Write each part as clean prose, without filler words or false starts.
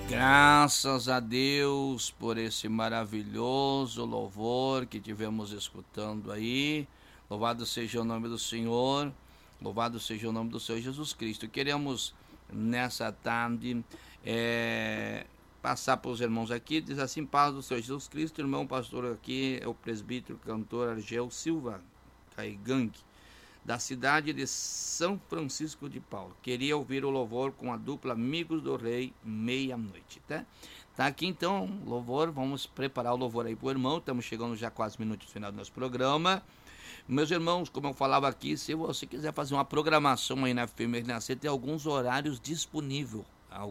Graças a Deus por esse maravilhoso louvor que tivemos escutando aí. Louvado seja o nome do Senhor, louvado seja o nome do Senhor Jesus Cristo. Queremos nessa tarde passar para os irmãos aqui, diz assim: paz do Senhor Jesus Cristo, irmão pastor aqui é o presbítero cantor Argel Silva Caigang, da cidade de São Francisco de Paula. Queria ouvir o louvor com a dupla Amigos do Rei, meia-noite, tá? Tá aqui então, louvor, vamos preparar o louvor aí pro irmão, estamos chegando já quase minutos no final do nosso programa. Meus irmãos, como eu falava aqui, se você quiser fazer uma programação aí na FM Renascer, tem alguns horários disponíveis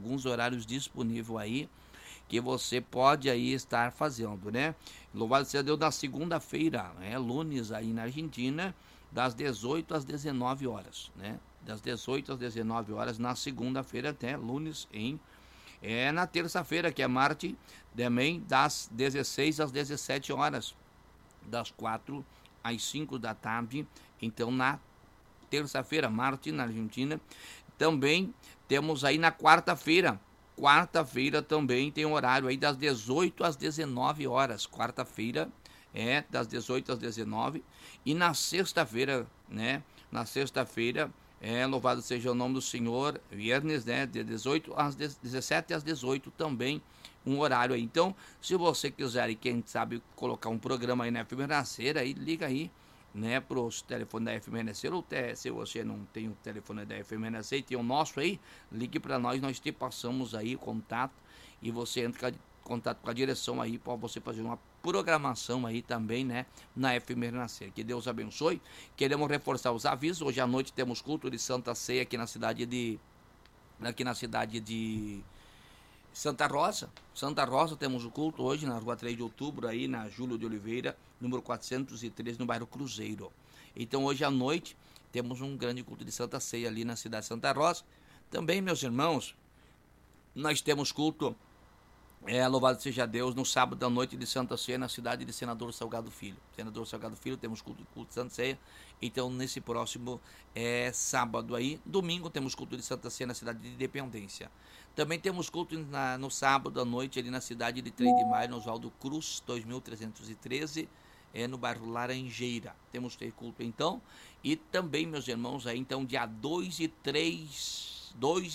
aí, que você pode aí estar fazendo, né? Louvado seja Deus, da segunda-feira, né? Lunes aí na Argentina, das 18 às 19 horas, né? Das 18 às 19 horas na segunda-feira até lunes na terça-feira, que é Marte, também das 16 às 17 horas, das 4 às 5 da tarde, então na terça-feira, Marte, na Argentina. Também temos aí na quarta-feira também tem horário aí das 18 às 19 horas, quarta-feira, das 18 às 19, e na sexta-feira, né? Na sexta-feira, louvado seja o nome do Senhor, viernes, né? De 18 às 17 às 18 também um horário aí. Então, se você quiser, e quem sabe, colocar um programa aí na FM Renascer, aí liga aí, né, para os telefones da FM Renascer, ou até se você não tem o telefone da FM Renascer, tem o nosso aí, ligue para nós te passamos aí o contato, e você entra em contato com a direção aí para você fazer uma programação aí também, né, na FM Renascer. Que Deus abençoe. Queremos reforçar os avisos. Hoje à noite temos culto de Santa Ceia aqui na cidade de Santa Rosa. Santa Rosa, temos o culto hoje na rua 3 de outubro, aí na Júlio de Oliveira, número 413, no bairro Cruzeiro. Então hoje à noite temos um grande culto de Santa Ceia ali na cidade de Santa Rosa. Também, meus irmãos, nós temos culto, louvado seja Deus, no sábado à noite de Santa Ceia, na cidade de Senador Salgado Filho. Senador Salgado Filho, temos culto de Santa Ceia. Então, nesse próximo sábado aí, domingo, temos culto de Santa Ceia na cidade de Independência. Também temos culto no sábado à noite ali na cidade de 3 de Maio, no Oswaldo Cruz, 2313, no bairro Laranjeira. Temos culto então. E também, meus irmãos, aí então dia 2 e 3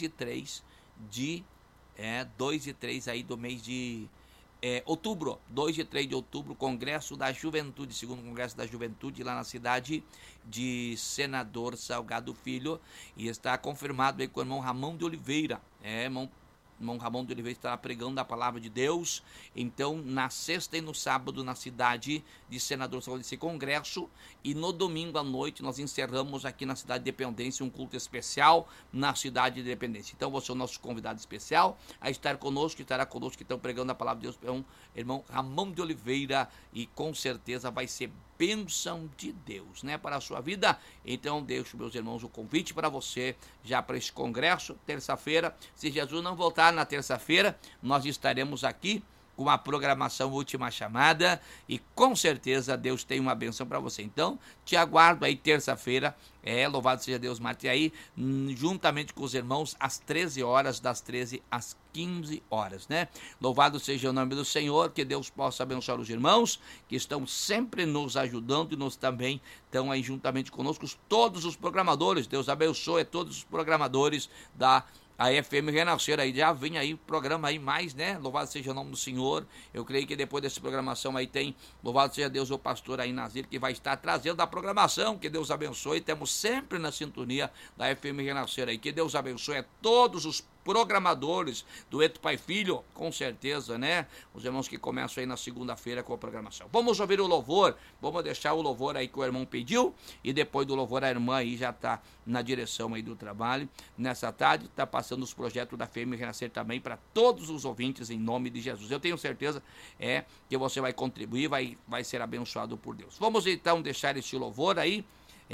aí do mês de outubro, 2 e 3 de outubro, Congresso da Juventude, segundo Congresso da Juventude, lá na cidade de Senador Salgado Filho, e está confirmado aí com o irmão Ramon de Oliveira, irmão Ramon de Oliveira estará pregando a palavra de Deus, então na sexta e no sábado na cidade de Senador Salgado, esse congresso, e no domingo à noite nós encerramos aqui na cidade de Independência um culto especial na cidade de Independência. Então você é o nosso convidado especial a estar conosco, estará conosco que estão pregando a palavra de Deus, é um irmão Ramon de Oliveira, e com certeza vai ser bênção de Deus, né, para a sua vida. Então deixo, meus irmãos, o convite para você já para esse congresso, terça-feira. Se Jesus não voltar na terça-feira, nós estaremos aqui com a programação Última Chamada, e com certeza Deus tem uma bênção para você. Então, te aguardo aí terça-feira, louvado seja Deus, Marte aí, juntamente com os irmãos, às 13 horas, das 13 às 15 horas, né? Louvado seja o nome do Senhor, que Deus possa abençoar os irmãos, que estão sempre nos ajudando, e nos também estão aí juntamente conosco, todos os programadores. Deus abençoe todos os programadores da FM Renascer. Aí já vem aí o programa aí mais, né? Louvado seja o nome do Senhor. Eu creio que depois dessa programação aí tem, louvado seja Deus, o pastor aí Nazir, que vai estar trazendo a programação. Que Deus abençoe. Temos sempre na sintonia da FM Renascer aí. Que Deus abençoe a todos os programadores do Eto Pai Filho, com certeza, né? Os irmãos que começam aí na segunda-feira com a programação. Vamos ouvir o louvor, vamos deixar o louvor aí que o irmão pediu, e depois do louvor a irmã aí já tá na direção aí do trabalho. Nessa tarde tá passando os projetos da FM Renascer também para todos os ouvintes, em nome de Jesus. Eu tenho certeza que você vai contribuir, vai ser abençoado por Deus. Vamos então deixar este louvor aí